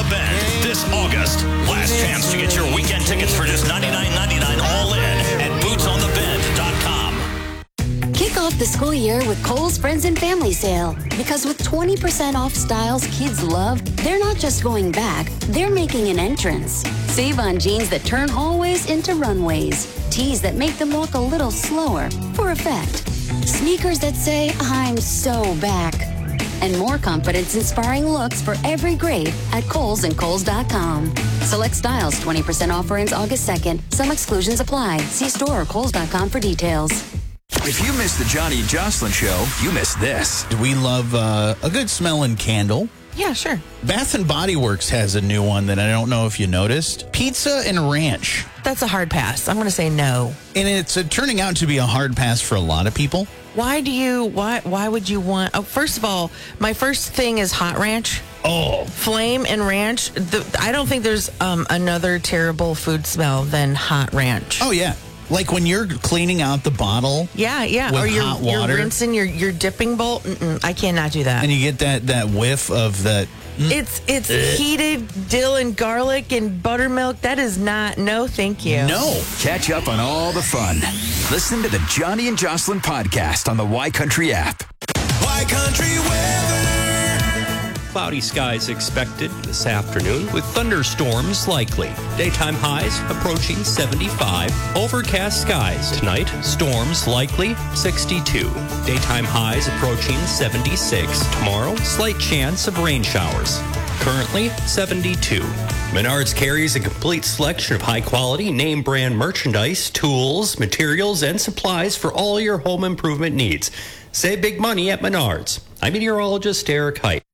the Bend this August. Last chance to get your weekend tickets for just $99.99 all in at bootsonthebend.com. Kick off the school year with Kohl's Friends and Family Sale. Because with 20% off styles kids love, they're not just going back, they're making an entrance. Save on jeans that turn hallways into runways. Tees that make them walk a little slower for effect. Sneakers that say, I'm so back. And more confidence-inspiring looks for every grade at Kohl's and Kohl's.com. Select styles 20% offer ends August 2nd. Some exclusions apply. See store or Kohl's.com for details. If you missed the Johnny and Jocelyn show, you missed this. We love a good smelling candle. Yeah, sure. Bath and Body Works has a new one that I don't know if you noticed. Pizza and Ranch. That's a hard pass. I'm going to say no. And it's turning out to be a hard pass for a lot of people. Why would you want... Oh, first of all, my first thing is Hot Ranch. Oh. Flame and Ranch. I don't think there's another terrible food smell than Hot Ranch. Oh, yeah. Like when you're cleaning out the bottle. Yeah. With or hot water. you're rinsing your dipping bowl. I cannot do that. And you get that whiff of that. It's heated dill and garlic and buttermilk. That is not, no, thank you. No. Catch up on all the fun. Listen to the Johnny and Jocelyn podcast on the Y Country app. Y Country weather. Cloudy skies expected this afternoon with thunderstorms likely. Daytime highs approaching 75. Overcast skies tonight. Storms likely 62. Daytime highs approaching 76. Tomorrow, slight chance of rain showers. Currently 72. Menards carries a complete selection of high-quality, name-brand merchandise, tools, materials, and supplies for all your home improvement needs. Save big money at Menards. I'm meteorologist Eric Height.